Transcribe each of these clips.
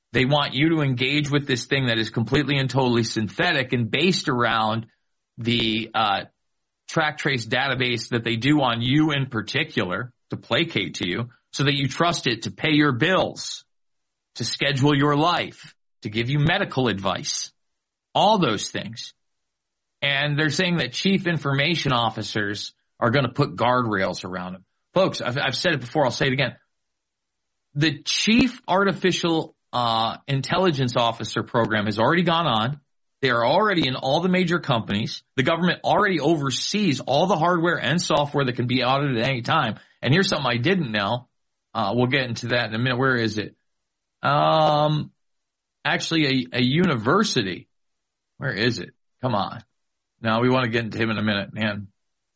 They want you to engage with this thing that is completely and totally synthetic and based around the track trace database that they do on you in particular to placate to you so that you trust it to pay your bills, to schedule your life, to give you medical advice, all those things. And they're saying that chief information officers are going to put guardrails around them. Folks, I've said it before, I'll say it again. The chief artificial intelligence officer program has already gone on. They are already in all the major companies. The government already oversees all the hardware and software that can be audited at any time. And here's something I didn't know. We'll get into that in a minute. Where is it? Actually, a university. Where is it? Come on. Now, we want to get into him in a minute, man.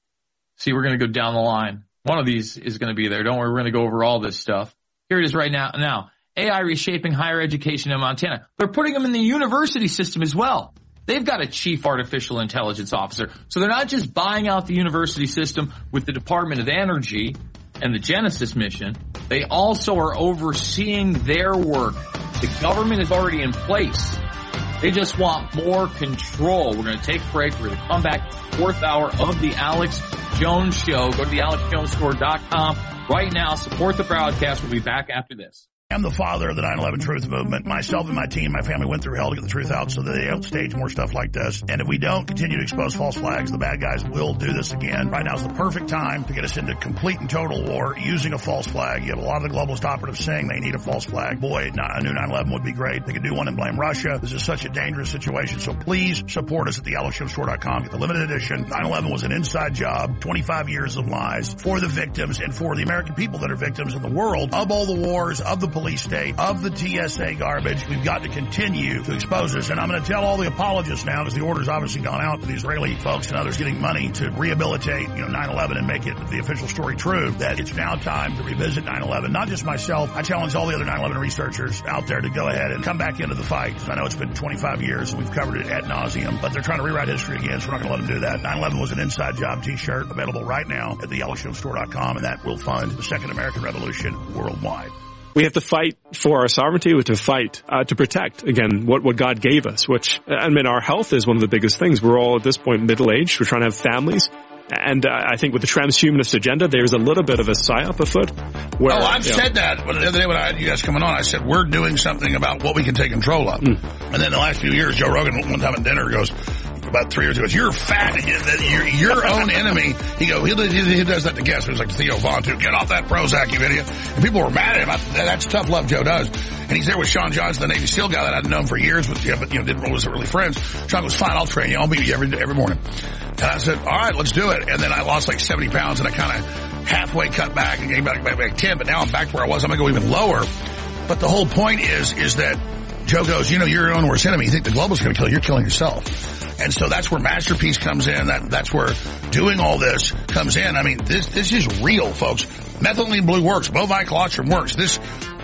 See, we're going to go down the line. One of these is going to be there. Don't worry, we're going to go over all this stuff. Here it is right now. Now, AI reshaping higher education in Montana. They're putting them in the university system as well. They've got a chief artificial intelligence officer. So they're not just buying out the university system with the Department of Energy and the Genesis mission. They also are overseeing their work. The government is already in place. They just want more control. We're going to take a break. We're going to come back, fourth hour of the Alex Jones Show. Go to the AlexJonesStore.com right now. Support the broadcast. We'll be back after this. I'm the father of the 9/11 Truth Movement. Myself and my team, my family went through hell to get the truth out so that they don't stage more stuff like this. And if we don't continue to expose false flags, the bad guys will do this again. Right now is the perfect time to get us into complete and total war using a false flag. You have a lot of the globalist operatives saying they need a false flag. Boy, a new 9/11 would be great. They could do one and blame Russia. This is such a dangerous situation. So please support us at the AlexJonesStore.com. Get the limited edition. 9/11 was an inside job. 25 years of lies for the victims and for the American people that are victims in the world of all the wars, of the police state, of the TSA garbage. We've got to continue to expose this. And I'm going to tell all the apologists now, because the order's obviously gone out to the Israeli folks and others getting money to rehabilitate, 9/11 and make it the official story true, that it's now time to revisit 9/11. Not just myself. I challenge all the other 9/11 researchers out there to go ahead and come back into the fight. I know it's been 25 years and we've covered it ad nauseum, but they're trying to rewrite history again, so we're not going to let them do that. 9/11 was an inside job t-shirt available right now at the AlexJonesStore.com, and that will fund the Second American Revolution worldwide. We have to fight for our sovereignty. We have to fight to protect, again, what God gave us, which, our health is one of the biggest things. We're all at this point middle-aged. We're trying to have families. And I think with the transhumanist agenda, there's a little bit of a psyop afoot. Where, I've said that. But the other day when I had you guys coming on, I said, we're doing something about what we can take control of. And then the last few years, Joe Rogan, one time at dinner, goes, about 3 years ago, you're fat, you're your own enemy. He does that to guests. It was like Theo Vaughn, too. Get off that Prozac, you idiot. And people were mad at him. That's tough love Joe does. And he's there with Sean Johnson, the Navy SEAL guy that I'd known for years, but wasn't really friends. Sean goes, fine, I'll train you. I'll meet you every morning. And I said, all right, let's do it. And then I lost like 70 pounds, and I kind of halfway cut back and came back 10, but now I'm back to where I was. I'm going to go even lower. But the whole point is that Joe goes, you're your own worst enemy. You think the global's going to kill you, you're killing yourself. And so that's where Masterpiece comes in. That's where doing all this comes in. I mean, this is real, folks. Methylene blue works. Bovine colostrum works. This,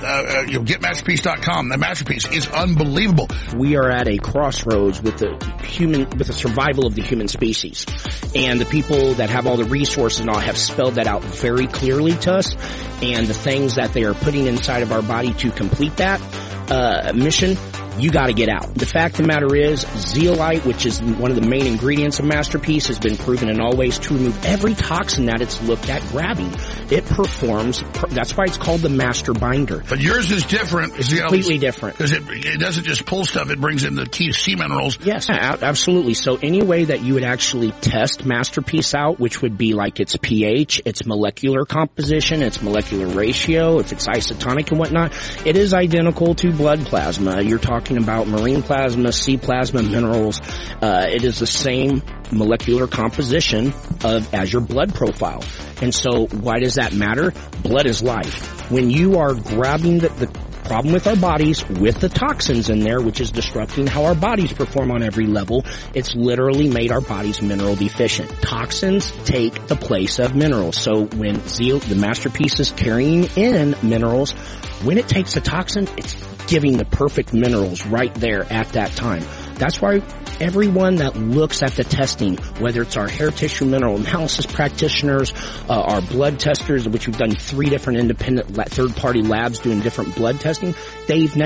get Masterpiece.com. The Masterpiece is unbelievable. We are at a crossroads with the survival of the human species. And the people that have all the resources and all have spelled that out very clearly to us. And the things that they are putting inside of our body to complete that mission, you got to get out. The fact of the matter is, zeolite, which is one of the main ingredients of Masterpiece, has been proven in all ways to remove every toxin that it's looked at grabbing. It performs, that's why it's called the master binder. But yours is different. It's completely different. Because it doesn't just pull stuff, it brings in the key sea minerals. Yes, absolutely. So any way that you would actually test Masterpiece out, which would be like its pH, its molecular composition, its molecular ratio, if it's isotonic and whatnot, it is identical to blood plasma. You're talking about marine plasma, sea plasma, minerals. It is the same molecular composition as your blood profile. And so why does that matter? Blood is life. When you are grabbing the problem with our bodies with the toxins in there, which is disrupting how our bodies perform on every level, it's literally made our bodies mineral deficient. Toxins take the place of minerals. So when the Masterpiece is carrying in minerals, when it takes a toxin, it's giving the perfect minerals right there at that time. That's why everyone that looks at the testing, whether it's our hair tissue mineral analysis practitioners, our blood testers, which we've done 3 different independent third-party labs doing different blood testing, they've